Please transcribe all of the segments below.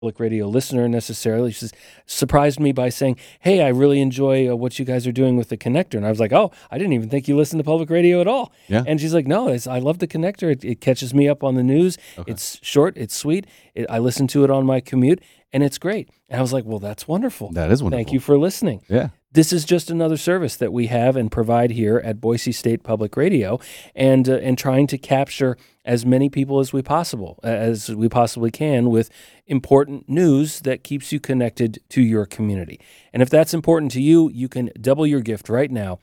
public radio listener necessarily. She surprised me by saying, "Hey, I really enjoy what you guys are doing with the connector." And I was like, "Oh, I didn't even think you listened to public radio at all." Yeah. And she's like, "No, I love the connector. It catches me up on the news. Okay. It's short, it's sweet. I listen to it on my commute, and it's great." And I was like, "Well, that's wonderful. That is wonderful. Thank you for listening." Yeah. This is just another service that we have and provide here at Boise State Public Radio, and trying to capture as many people as we possibly can with important news that keeps you connected to your community. And if that's important to you, you can double your gift right now,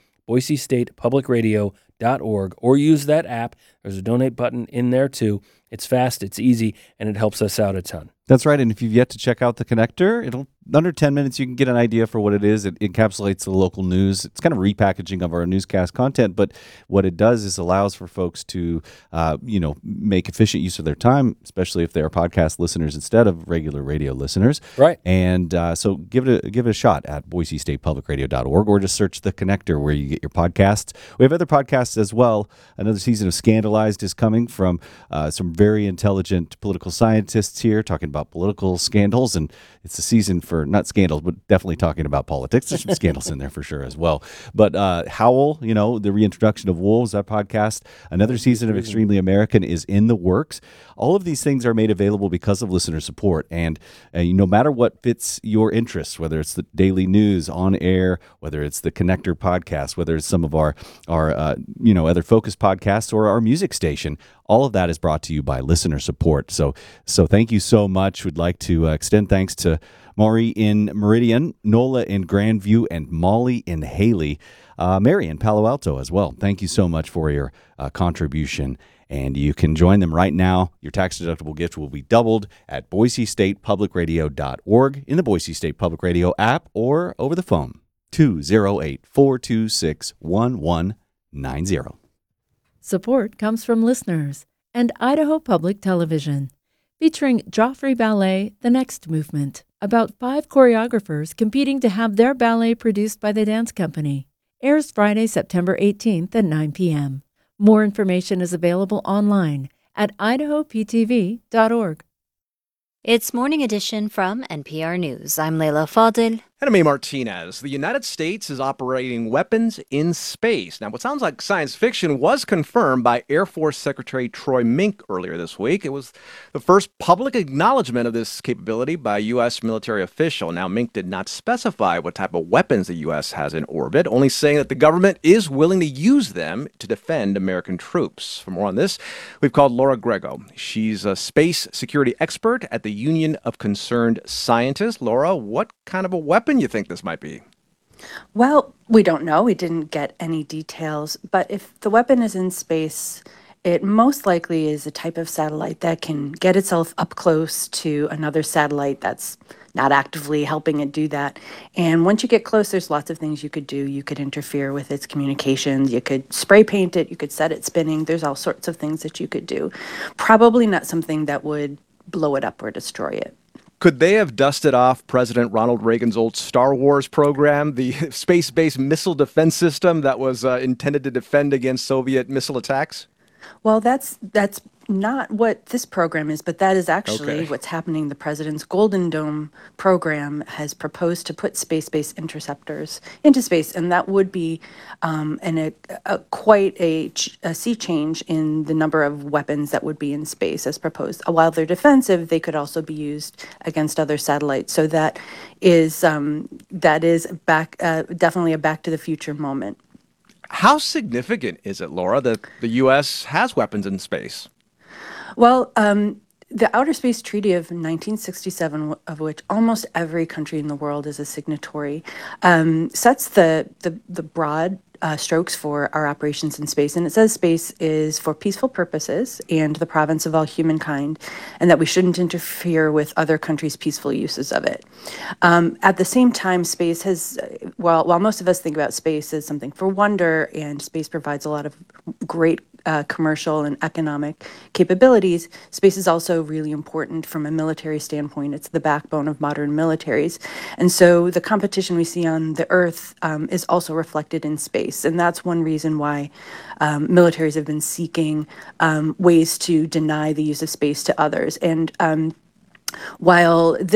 boisestatepublicradio.org, or use that app. There's a donate button in there too. It's fast, it's easy, and it helps us out a ton. That's right. And if you've yet to check out the connector, under 10 minutes, you can get an idea for what it is. It encapsulates the local news. It's kind of repackaging of our newscast content, but what it does is allows for folks to, make efficient use of their time, especially if they're podcast listeners instead of regular radio listeners. Right. And so give it a shot at boisestatepublicradio.org, or just search the connector where you get your podcasts. We have other podcasts as well. Another season of Scandalized is coming from some very intelligent political scientists here talking about political scandals, and it's a season for not scandals, but definitely talking about politics. There's some scandals in there for sure as well. But Howl, the reintroduction of wolves, that podcast, another season of Extremely American is in the works. All of these things are made available because of listener support, and no matter what fits your interests, whether it's the daily news on air, whether it's the Connector podcast, whether it's some of our other focus podcasts or our music station, all of that is brought to you by listener support. So thank you so much. We'd like to extend thanks to Maury in Meridian, Nola in Grandview, and Molly in Haley, Mary in Palo Alto as well. Thank you so much for your contribution. And you can join them right now. Your tax-deductible gift will be doubled at boisestatepublicradio.org, in the Boise State Public Radio app, or over the phone, 208-426-1190. Support comes from listeners and Idaho Public Television, featuring Joffrey Ballet, The Next Movement, about 5 choreographers competing to have their ballet produced by the dance company. Airs Friday, September 18th at 9 p.m. More information is available online at idahoptv.org. It's Morning Edition from NPR News. I'm Leila Fadil. And I'm A. Martinez. The United States is operating weapons in space. Now, what sounds like science fiction was confirmed by Air Force Secretary Troy Mink earlier this week. It was the first public acknowledgement of this capability by a U.S. military official. Now, Mink did not specify what type of weapons the U.S. has in orbit, only saying that the government is willing to use them to defend American troops. For more on this, we've called Laura Grego. She's a space security expert at the Union of Concerned Scientists. Laura, what kind of a weapon you think this might be? Well, we don't know. We didn't get any details. But if the weapon is in space, it most likely is a type of satellite that can get itself up close to another satellite that's not actively helping it do that. And once you get close, there's lots of things you could do. You could interfere with its communications. You could spray paint it. You could set it spinning. There's all sorts of things that you could do. Probably not something that would blow it up or destroy it. Could they have dusted off President Ronald Reagan's old Star Wars program, the space-based missile defense system that was intended to defend against Soviet missile attacks? Well, that's not what this program is, but that is actually what's happening. The president's Golden Dome program has proposed to put space-based interceptors into space, and that would be quite a sea change in the number of weapons that would be in space as proposed. While they're defensive, they could also be used against other satellites. So that is definitely a Back to the Future moment. How significant is it, Laura, that the U.S. has weapons in space? Well, the Outer Space Treaty of 1967, of which almost every country in the world is a signatory, sets the broad strokes for our operations in space. And it says space is for peaceful purposes and the province of all humankind, and that we shouldn't interfere with other countries' peaceful uses of it. At the same time, space has, while most of us think about space as something for wonder, and space provides a lot of great commercial and economic capabilities, space is also really important from a military standpoint. It's the backbone of modern militaries. And so the competition we see on the Earth is also reflected in space. And that's one reason why militaries have been seeking ways to deny the use of space to others. And While